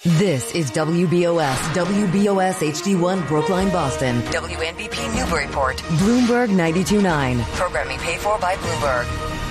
This is WBOS HD1 Brookline, Boston. WNBP Newburyport. Bloomberg 92.9. Programming paid for by Bloomberg.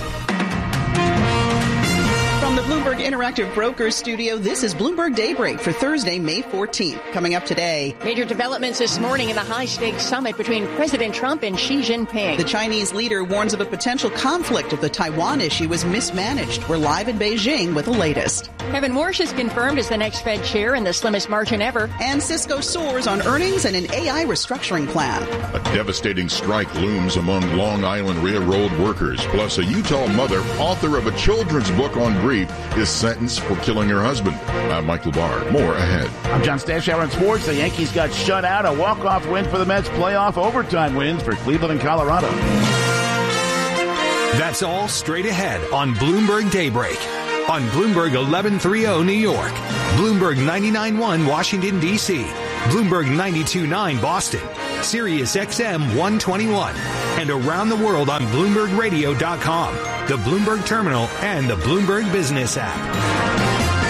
From the Bloomberg Interactive Brokers Studio, this is Bloomberg Daybreak for Thursday, May 14th. Coming up today, major developments this morning in the high-stakes summit between President Trump and Xi Jinping. The Chinese leader warns of a potential conflict if the Taiwan issue is mismanaged. We're live in Beijing with the latest. Kevin Warsh is confirmed as the next Fed chair in the slimmest margin ever. And Cisco soars on earnings and an AI restructuring plan. A devastating strike looms among Long Island Railroad workers. Plus, a Utah mother, author of a children's book on grief, is sentenced for killing her husband. I'm Michael Barr. More ahead. I'm John Stashower in sports. The Yankees got shut out. A walk-off win for the Mets. Playoff overtime wins for Cleveland and Colorado. That's all straight ahead on Bloomberg Daybreak. On Bloomberg 1130 New York, Bloomberg 99.1 Washington, D.C., Bloomberg 92.9 Boston, Sirius XM 121, and around the world on BloombergRadio.com, the Bloomberg Terminal, and the Bloomberg Business app.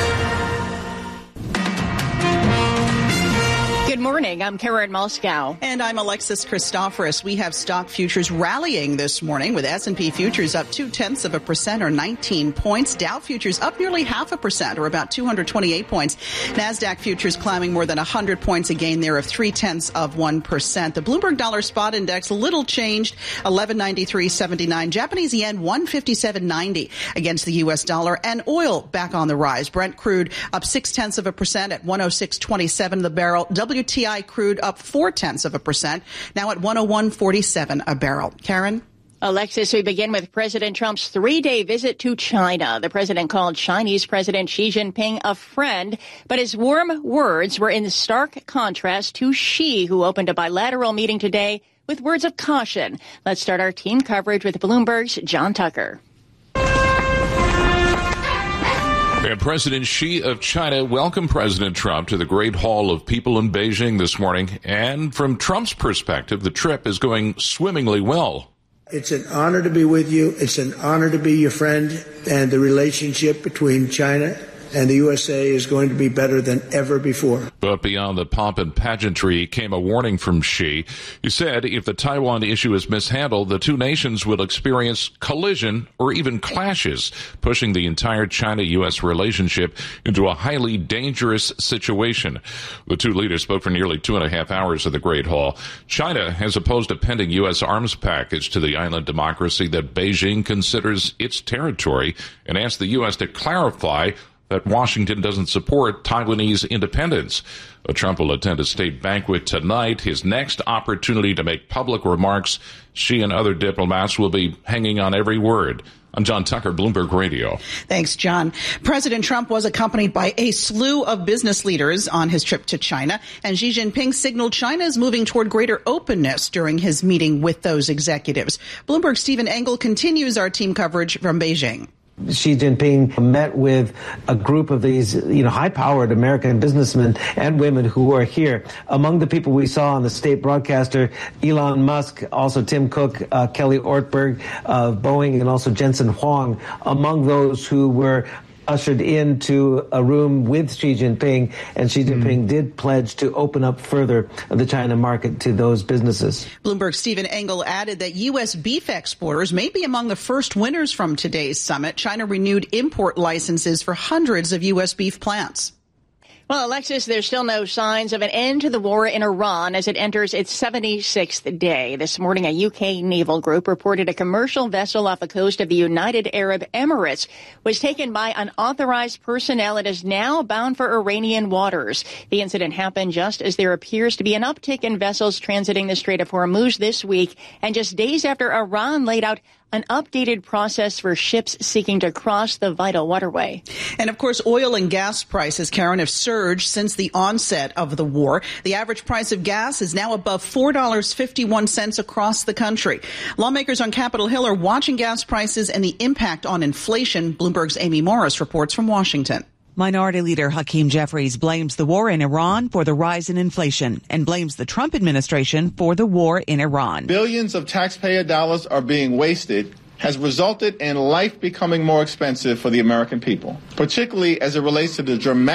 Good morning. I'm Karen Moscow. And I'm Alexis Christoforous. We have stock futures rallying this morning with S&P futures up 0.2% or 19 points. Dow futures up nearly 0.5% or about 228 points. NASDAQ futures climbing more than 100 points, a gain there of 0.3%. The Bloomberg Dollar Spot Index little changed, 1193.79. Japanese yen 157.90 against the U.S. dollar. And oil back on the rise. Brent crude up 0.6% at 106.27 the barrel. WTI crude up 0.4%, now at 101.47 a barrel. Karen? Alexis, we begin with President Trump's three-day visit to China. The president called Chinese President Xi Jinping a friend, but his warm words were in stark contrast to Xi, who opened a bilateral meeting today with words of caution. Let's start our team coverage with Bloomberg's John Tucker. And President Xi of China welcomed President Trump to the Great Hall of People in Beijing this morning. And from Trump's perspective, the trip is going swimmingly well. It's an honor to be with you. It's an honor to be your friend. And the relationship between China and the USA is going to be better than ever before. But beyond the pomp and pageantry came a warning from Xi. He said if the Taiwan issue is mishandled, the two nations will experience collision or even clashes, pushing the entire China-U.S. relationship into a highly dangerous situation. The two leaders spoke for nearly 2.5 hours at the Great Hall. China has opposed a pending U.S. arms package to the island democracy that Beijing considers its territory and asked the U.S. to clarify that Washington doesn't support Taiwanese independence. Trump will attend a state banquet tonight, his next opportunity to make public remarks. Xi and other diplomats will be hanging on every word. I'm John Tucker, Bloomberg Radio. Thanks, John. President Trump was accompanied by a slew of business leaders on his trip to China, and Xi Jinping signaled China is moving toward greater openness during his meeting with those executives. Bloomberg's Stephen Engel continues our team coverage from Beijing. Xi Jinping met with a group of these, high-powered American businessmen and women who are here. Among the people we saw on the state broadcaster, Elon Musk, also Tim Cook, Kelly Ortberg of Boeing, and also Jensen Huang, among those who were ushered into a room with Xi Jinping, and Xi Jinping did pledge to open up further the China market to those businesses. Bloomberg's Stephen Engel added that U.S. beef exporters may be among the first winners from today's summit. China renewed import licenses for hundreds of U.S. beef plants. Well, Alexis, there's still no signs of an end to the war in Iran as it enters its 76th day. This morning, a UK naval group reported a commercial vessel off the coast of the United Arab Emirates was taken by unauthorized personnel and is now bound for Iranian waters. The incident happened just as there appears to be an uptick in vessels transiting the Strait of Hormuz this week, and just days after Iran laid out an updated process for ships seeking to cross the vital waterway. And of course, oil and gas prices, Karen, have surged since the onset of the war. The average price of gas is now above $4.51 across the country. Lawmakers on Capitol Hill are watching gas prices and the impact on inflation. Bloomberg's Amy Morris reports from Washington. Minority Leader Hakeem Jeffries blames the war in Iran for the rise in inflation and blames the Trump administration for the war in Iran. Billions of taxpayer dollars are being wasted has resulted in life becoming more expensive for the American people, particularly as it relates to the dramatic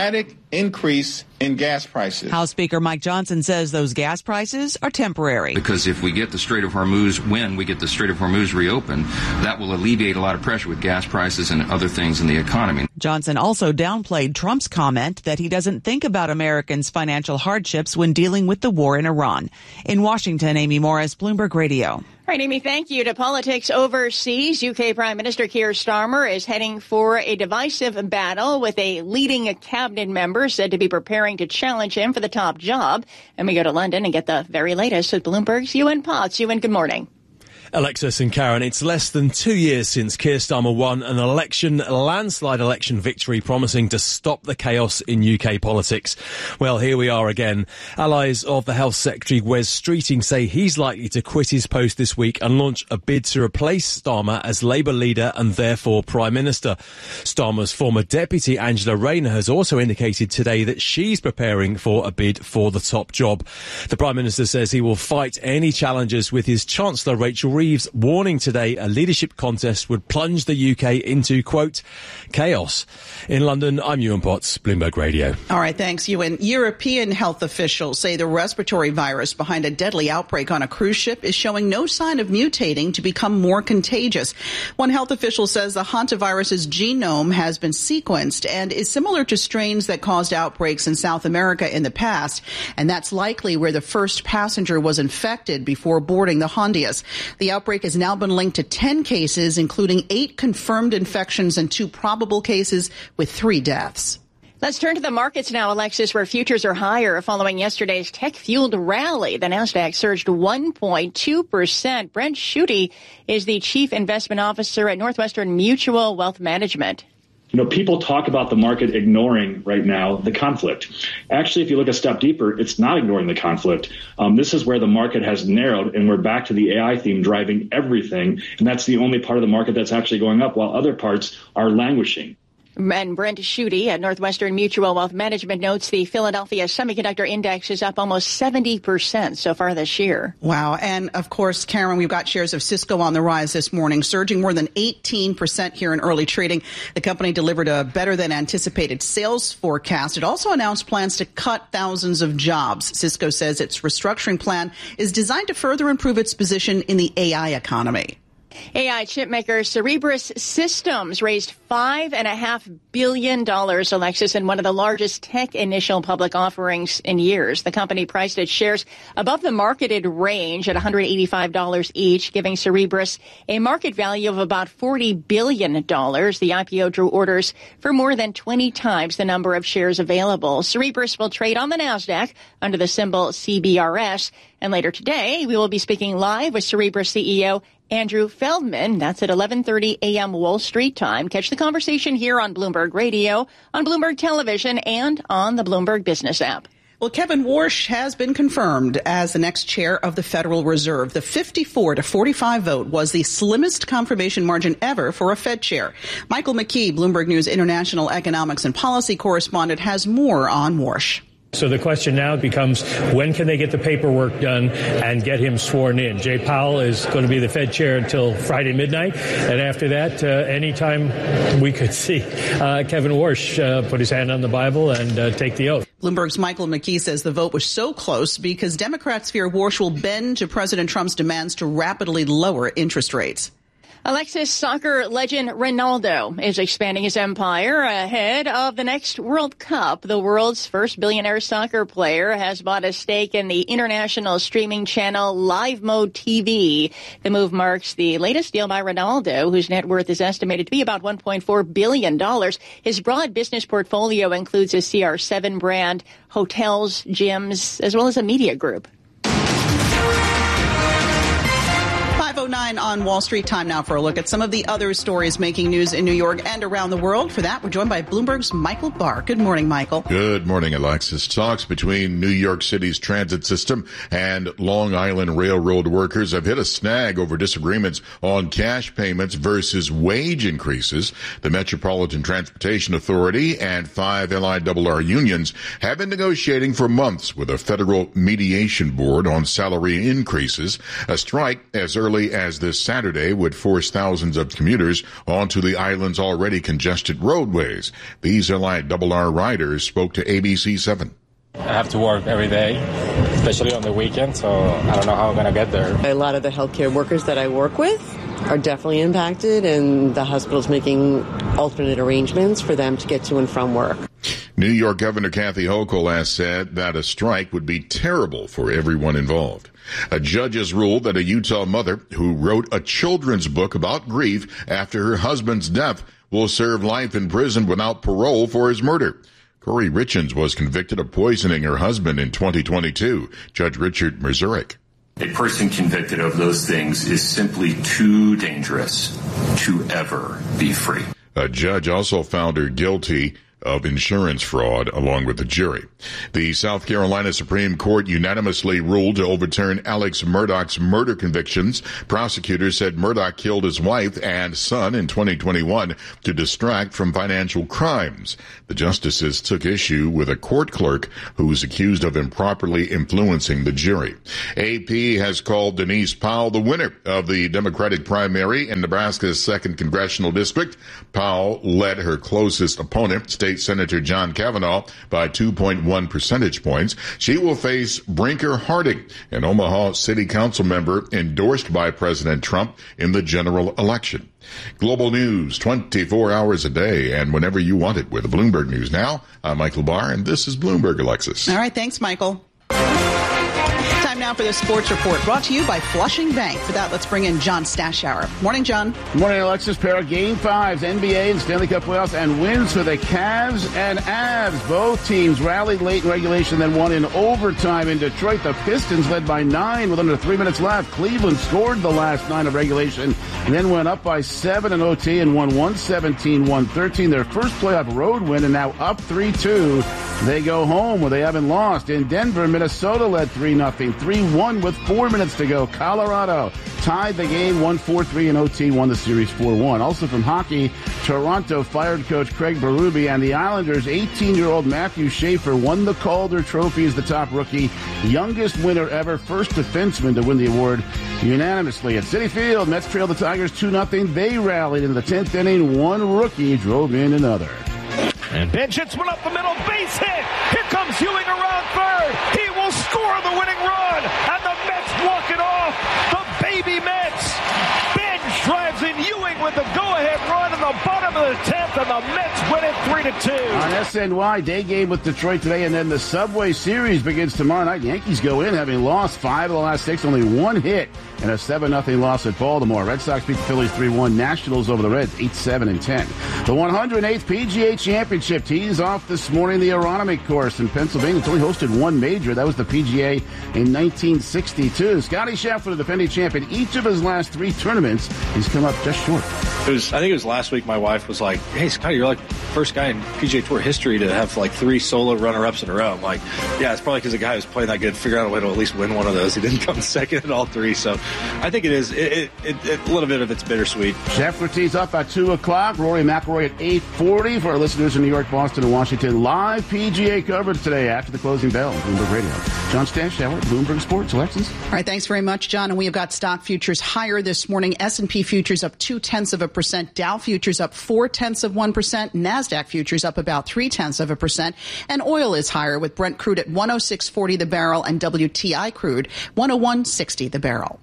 increase in gas prices. House Speaker Mike Johnson says those gas prices are temporary. Because if we get the Strait of Hormuz, when we get the Strait of Hormuz reopened, that will alleviate a lot of pressure with gas prices and other things in the economy. Johnson also downplayed Trump's comment that he doesn't think about Americans' financial hardships when dealing with the war in Iran. In Washington, Amy Morris, Bloomberg Radio. All right, Amy, thank you. To politics overseas, UK Prime Minister Keir Starmer is heading for a divisive battle with a leading cabinet member said to be preparing to challenge him for the top job. And we go to London and get the very latest with Bloomberg's Ewan Potts. Ewan, good morning. Alexis and Karen, it's less than 2 years since Keir Starmer won an landslide election victory promising to stop the chaos in UK politics. Well, here we are again. Allies of the Health Secretary Wes Streeting say he's likely to quit his post this week and launch a bid to replace Starmer as Labour leader and therefore Prime Minister. Starmer's former deputy Angela Rayner has also indicated today that she's preparing for a bid for the top job. The Prime Minister says he will fight any challenges with his Chancellor Rachel Reeves warning today a leadership contest would plunge the UK into, quote, chaos. In London, I'm Ewan Potts, Bloomberg Radio. All right, thanks, Ewan. European health officials say the respiratory virus behind a deadly outbreak on a cruise ship is showing no sign of mutating to become more contagious. One health official says the hantavirus's genome has been sequenced and is similar to strains that caused outbreaks in South America in the past, and that's likely where the first passenger was infected before boarding the Hondias. The outbreak has now been linked to 10 cases, including 8 confirmed infections and 2 probable cases with 3 deaths. Let's turn to the markets now, Alexis, where futures are higher following yesterday's tech-fueled rally. The Nasdaq surged 1.2%. Brent Schutte is the chief investment officer at Northwestern Mutual Wealth Management. You know, people talk about the market ignoring right now the conflict. Actually, if you look a step deeper, it's not ignoring the conflict. This is where the market has narrowed, and we're back to the AI theme driving everything. And that's the only part of the market that's actually going up, while other parts are languishing. And Brent Schutte at Northwestern Mutual Wealth Management notes the Philadelphia Semiconductor Index is up almost 70% so far this year. Wow. And, of course, Karen, we've got shares of Cisco on the rise this morning, surging more than 18% here in early trading. The company delivered a better-than-anticipated sales forecast. It also announced plans to cut thousands of jobs. Cisco says its restructuring plan is designed to further improve its position in the AI economy. AI chipmaker Cerebras Systems raised $5.5 billion, Alexis, in one of the largest tech initial public offerings in years. The company priced its shares above the marketed range at $185 each, giving Cerebras a market value of about $40 billion. The IPO drew orders for more than 20 times the number of shares available. Cerebras will trade on the Nasdaq under the symbol CBRS. And later today, we will be speaking live with Cerebras CEO Andrew Feldman. That's at 11:30 a.m. Wall Street time. Catch the conversation here on Bloomberg Radio, on Bloomberg Television, and on the Bloomberg Business app. Well, Kevin Warsh has been confirmed as the next chair of the Federal Reserve. The 54-45 vote was the slimmest confirmation margin ever for a Fed chair. Michael McKee, Bloomberg News International Economics and Policy Correspondent, has more on Warsh. So the question now becomes, when can they get the paperwork done and get him sworn in? Jay Powell is going to be the Fed chair until Friday midnight. And after that, anytime we could see Kevin Warsh put his hand on the Bible and take the oath. Bloomberg's Michael McKee says the vote was so close because Democrats fear Warsh will bend to President Trump's demands to rapidly lower interest rates. Alexis, soccer legend Ronaldo is expanding his empire ahead of the next World Cup. The world's first billionaire soccer player has bought a stake in the international streaming channel Live Mode TV. The move marks the latest deal by Ronaldo, whose net worth is estimated to be about $1.4 billion. His broad business portfolio includes a CR7 brand, hotels, gyms, as well as a media group. 5:09 on Wall Street. Time now for a look at some of the other stories making news in New York and around the world. For that, we're joined by Bloomberg's Michael Barr. Good morning, Michael. Good morning, Alexis. Talks between New York City's transit system and Long Island Railroad workers have hit a snag over disagreements on cash payments versus wage increases. The Metropolitan Transportation Authority and 5 LIRR unions have been negotiating for months with a federal mediation board on salary increases. A strike as early as says this Saturday would force thousands of commuters onto the island's already congested roadways. These Airline RR riders spoke to ABC7. I have to work every day, especially on the weekend, so I don't know how I'm going to get there. A lot of the healthcare workers that I work with are definitely impacted, and the hospital's making alternate arrangements for them to get to and from work. New York Governor Kathy Hochul has said that a strike would be terrible for everyone involved. A judge has ruled that a Utah mother who wrote a children's book about grief after her husband's death will serve life in prison without parole for his murder. Corey Richens was convicted of poisoning her husband in 2022. Judge Richard Mazurek. A person convicted of those things is simply too dangerous to ever be free. A judge also found her guilty of insurance fraud along with the jury. The South Carolina Supreme Court unanimously ruled to overturn Alex Murdaugh's murder convictions. Prosecutors said Murdaugh killed his wife and son in 2021 to distract from financial crimes. The justices took issue with a court clerk who was accused of improperly influencing the jury. AP has called Denise Powell the winner of the Democratic primary in Nebraska's 2nd Congressional District. Powell led her closest opponent, State Senator John Kavanaugh, by 2.1 percentage points. She will face Brinker Harding, an Omaha City Council member endorsed by President Trump in the general election. Global news 24 hours a day and whenever you want it with Bloomberg News Now. I'm Michael Barr, and this is Bloomberg, Alexis. All right, thanks, Michael. Time now for the sports report, brought to you by Flushing Bank. For that, let's bring in John Stashower. Morning, John. Good morning, Alexis. Pair of Game 5s, NBA and Stanley Cup playoffs, and wins for the Cavs and Avs. Both teams rallied late in regulation, then won in overtime in Detroit. The Pistons led by 9 with under 3 minutes left. Cleveland scored the last 9 of regulation, and then went up by 7 in OT and won 117-113. Their first playoff road win, and now up 3-2. They go home where they haven't lost. In Denver, Minnesota led 3-0. 3-1 with 4 minutes to go. Colorado tied the game 1-4-3 in OT, won the series 4-1. Also from hockey, Toronto fired coach Craig Berube, and the Islanders' 18-year-old Matthew Schaefer won the Calder Trophy as the top rookie, youngest winner ever, first defenseman to win the award unanimously. At Citi Field, Mets trailed the Tigers 2-0. They rallied in the 10th inning. One rookie drove in another. And Ben hits one up the middle, base hit. Here comes Ewing around third. He will score the winning run, and the Mets walk it off. The baby Mets. Bench drives in Ewing with the go-ahead run in the bottom of the 10th, and the Mets win it 3-2. On SNY, day game with Detroit today, and then the Subway Series begins tomorrow night. Yankees go in having lost 5 of the last 6, only 1 hit, and a 7-0 loss at Baltimore. Red Sox beat the Phillies 3-1. Nationals over the Reds 8-7 and 10. The 108th PGA Championship tees off this morning. The Aronimink course in Pennsylvania. It's only hosted one major. That was the PGA in 1962. Scotty Scheffler, the defending champion, each of his last 3 tournaments, he's come up just short. I think it was last week my wife was like, hey, Scotty, you're like the first guy in PGA Tour history to have like 3 solo runner-ups in a row. I'm like, yeah, it's probably because the guy who's playing that good figured out a way to at least win one of those. He didn't come second at all 3, so I think it is a little bit of it's bittersweet. Scheffler tees up at 2 o'clock. Rory McIlroy at 8:40 for our listeners in New York, Boston, and Washington. Live PGA coverage today after the closing bell on Bloomberg Radio. John Stashower, Bloomberg Sports. Alexis? All right, thanks very much, John. And we have got stock futures higher this morning. S&P futures up 0.2%. Dow futures up 0.4%. NASDAQ futures up about 0.3%. And oil is higher with Brent crude at $106.40 the barrel and WTI crude $101.60 the barrel.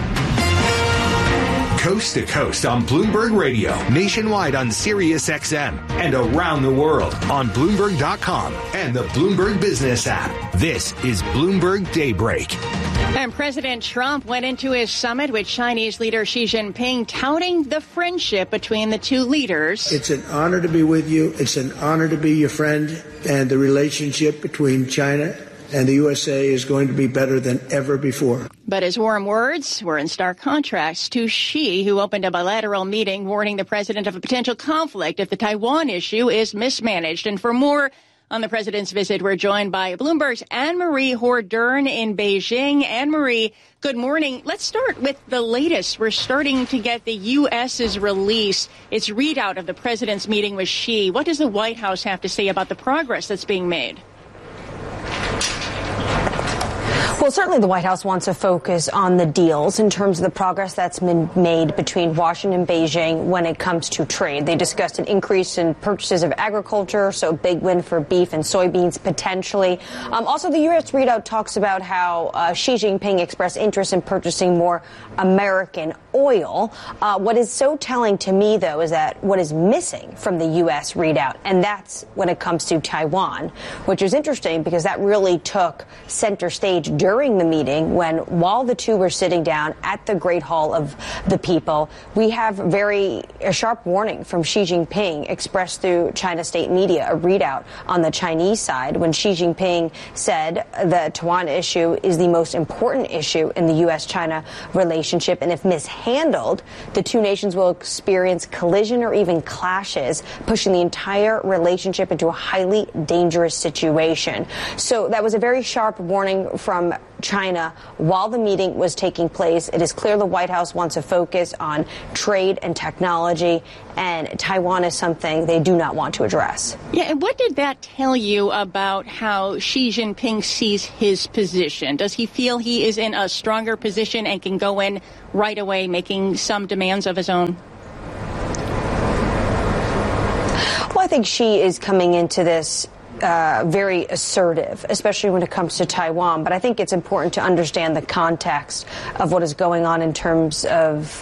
Coast to coast on Bloomberg Radio, nationwide on Sirius XM, and around the world on Bloomberg.com and the Bloomberg Business app. This is Bloomberg Daybreak. And President Trump went into his summit with Chinese leader Xi Jinping, touting the friendship between the two leaders. It's an honor to be with you. It's an honor to be your friend. And the relationship between China and the USA is going to be better than ever before. But his warm words were in stark contrast to Xi, who opened a bilateral meeting warning the president of a potential conflict if the Taiwan issue is mismanaged. And for more on the president's visit, we're joined by Bloomberg's Anne-Marie Hordern in Beijing. Anne-Marie, good morning. Let's start with the latest. We're starting to get the U.S.'s release, its readout of the president's meeting with Xi. What does the White House have to say about the progress that's being made? Well, certainly the White House wants to focus on the deals in terms of the progress that's been made between Washington and Beijing when it comes to trade. They discussed an increase in purchases of agriculture, so big win for beef and soybeans potentially. Also, the U.S. readout talks about how Xi Jinping expressed interest in purchasing more American oil. What is so telling to me, though, is that what is missing from the U.S. readout, and that's when it comes to Taiwan, which is interesting because that really took center stage during the meeting while the two were sitting down at the Great Hall of the People. We have a sharp warning from Xi Jinping expressed through China state media, a readout on the Chinese side when Xi Jinping said the Taiwan issue is the most important issue in the U.S.-China relationship, and if mishandled, the two nations will experience collision or even clashes, pushing the entire relationship into a highly dangerous situation. So that was a very sharp warning from China while the meeting was taking place. It is clear the White House wants to focus on trade and technology, and Taiwan is something they do not want to address. Yeah, and what did that tell you about how Xi Jinping sees his position? Does he feel he is in a stronger position and can go in right away making some demands of his own? Well, I think Xi is coming into this very assertive, especially when it comes to Taiwan. But I think it's important to understand the context of what is going on in terms of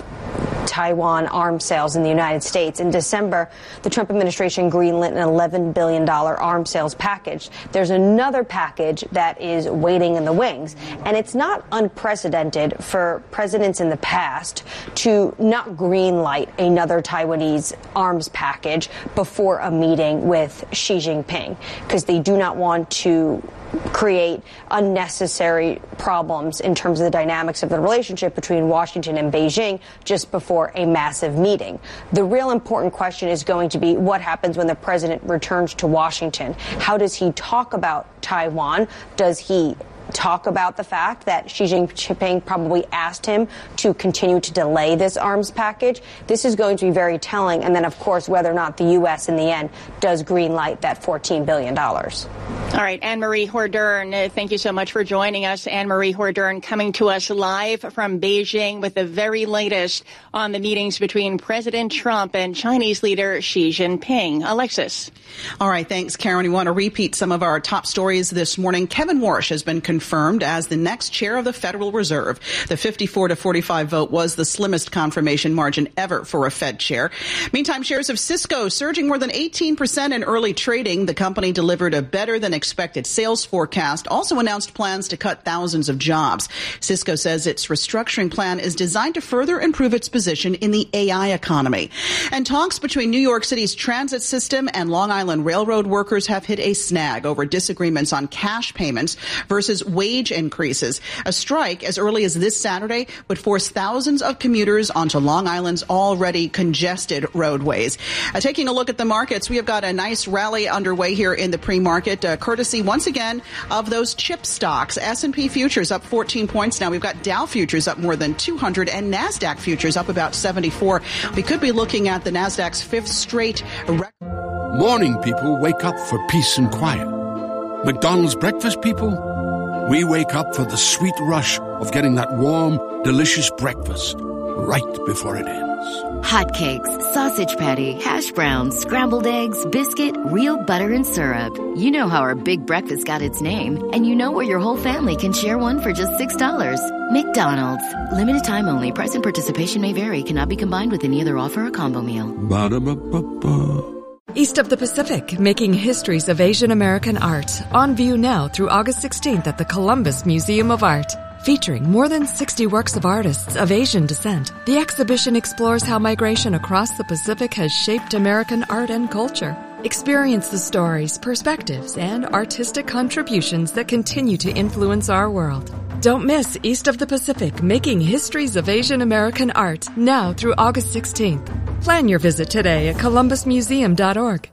Taiwan arms sales in the United States. In December, the Trump administration greenlit an $11 billion arms sales package. There's another package that is waiting in the wings, and it's not unprecedented for presidents in the past to not greenlight another Taiwanese arms package before a meeting with Xi Jinping, because they do not want to create unnecessary problems in terms of the dynamics of the relationship between Washington and Beijing just before a massive meeting. The real important question is going to be what happens when the president returns to Washington. How does he talk about Taiwan? Does he talk about the fact that Xi Jinping probably asked him to continue to delay this arms package? This is going to be very telling. And then, of course, whether or not the U.S. in the end does greenlight that $14 billion. All right, Anne-Marie Hordern, thank you so much for joining us. Anne-Marie Hordern coming to us live from Beijing with the very latest on the meetings between President Trump and Chinese leader Xi Jinping. Alexis. All right, thanks, Karen. We want to repeat some of our top stories this morning. Kevin Warsh has been confirmed as the next chair of the Federal Reserve. The 54-45 vote was the slimmest confirmation margin ever for a Fed chair. Meantime, shares of Cisco surging more than 18% in early trading. The company delivered a better than expected sales forecast, also announced plans to cut thousands of jobs. Cisco says its restructuring plan is designed to further improve its position in the AI economy. And talks between New York City's transit system and Long Island Railroad workers have hit a snag over disagreements on cash payments versus wage increases. A strike as early as this Saturday would force thousands of commuters onto Long Island's already congested roadways. Taking a look at the markets, we have got a nice rally underway here in the pre-market, courtesy once again of those chip stocks. S&P futures up 14 points. Now we've got Dow futures up more than 200 and NASDAQ futures up about 74. We could be looking at the NASDAQ's fifth straight record. Morning people wake up for peace and quiet. McDonald's breakfast people, we wake up for the sweet rush of getting that warm, delicious breakfast right before it ends. Hotcakes, sausage patty, hash browns, scrambled eggs, biscuit, real butter and syrup. You know how our big breakfast got its name, and you know where your whole family can share one for just $6. McDonald's. Limited time only. Price and participation may vary. Cannot be combined with any other offer or combo meal. Ba-da-ba-ba-ba. East of the Pacific, making histories of Asian American art. On view now through August 16th at the Columbus Museum of Art. Featuring more than 60 works of artists of Asian descent, the exhibition explores how migration across the Pacific has shaped American art and culture. Experience the stories, perspectives, and artistic contributions that continue to influence our world. Don't miss East of the Pacific, making histories of Asian American art, now through August 16th. Plan your visit today at columbusmuseum.org.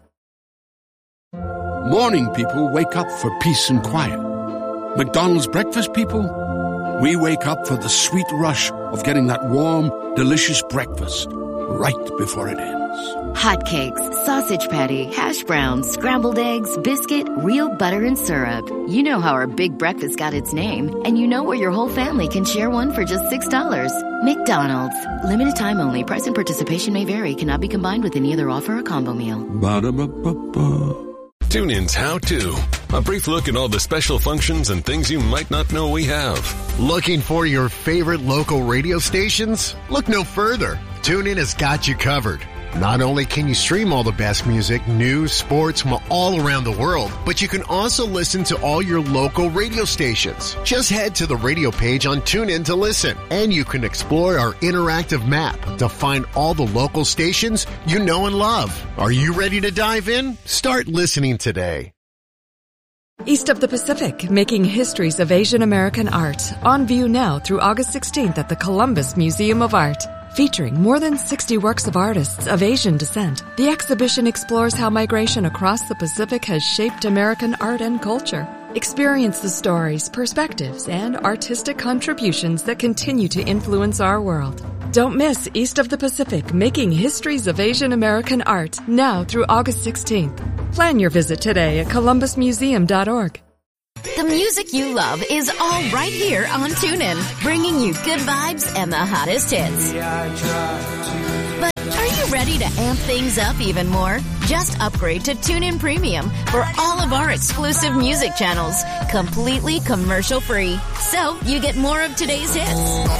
Morning people wake up for peace and quiet. McDonald's breakfast people, we wake up for the sweet rush of getting that warm, delicious breakfast right before it ends. Hotcakes, sausage patty, hash browns, scrambled eggs, biscuit, real butter and syrup. You know how our big breakfast got its name, and you know where your whole family can share one for just $6. McDonald's. Limited time only. Price and participation may vary. Cannot be combined with any other offer or combo meal. Ba-da-ba-ba-ba. TuneIn's How To. A brief look at all the special functions and things you might not know we have. Looking for your favorite local radio stations? Look no further. TuneIn has got you covered. Not only can you stream all the best music, news, sports from all around the world, but you can also listen to all your local radio stations. Just head to the radio page on TuneIn to listen, and you can explore our interactive map to find all the local stations you know and love. Are you ready to dive in? Start listening today. East of the Pacific, making histories of Asian American art. On view now through August 16th at the Columbus Museum of Art. Featuring more than 60 works of artists of Asian descent, the exhibition explores how migration across the Pacific has shaped American art and culture. Experience the stories, perspectives, and artistic contributions that continue to influence our world. Don't miss East of the Pacific, making histories of Asian American art, now through August 16th. Plan your visit today at columbusmuseum.org. The music you love is all right here on TuneIn, bringing you good vibes and the hottest hits. But are you ready to amp things up even more? Just upgrade to TuneIn Premium for all of our exclusive music channels, completely commercial-free. So you get more of today's hits